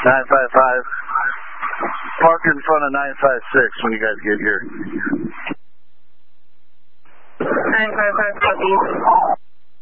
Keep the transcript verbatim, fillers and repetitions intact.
nine five five. Park in front of nine five six when you guys get here. nine five five, copy.